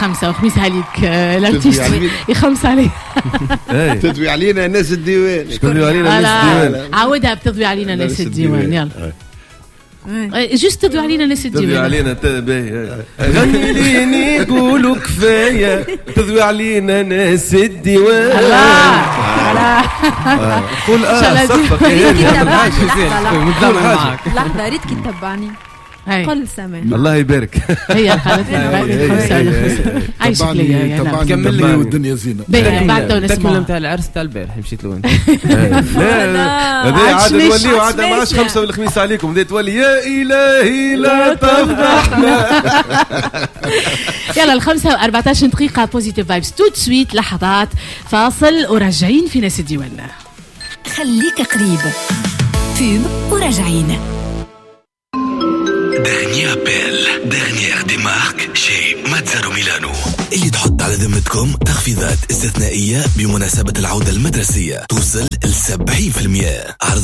5 وخميس عليك الارتيست يخمس عليه. تضوي علينا ناس الديوان. شكون يضوي علينا ناس الديوان؟ عاودها بتضوي علينا ناس الديوان. يلا جست تضوي علينا ناس الديوان. تضوي علينا غني ليني قولوا كفايه تضوي علينا ناس الديوان. الله قول صفق لحظه ريت كي تتبعني قل سامح الله يبارك. هي قالت لي عايشك ليا كمل لي والدنيا زينه. بعد نسمع نتاع العرس تاع البارح مشيت له انت. لا هذا عاد نوليو عاد ما عادش 5 والخميس عليكم بديت تولي يا الهي لا تفضحنا. يلا 5 و14 دقيقه بوزيتيف فايبس تو سويت لحظات فاصل وراجعين في ناس الديوان. خليك قريب فيب وراجعين. Dernier appel, dernière démarque chez Mazzaro Milano اللي تحط على ذمتكم تخفيضات استثنائية بمناسبة العودة المدرسية توصل ل 70%. عرض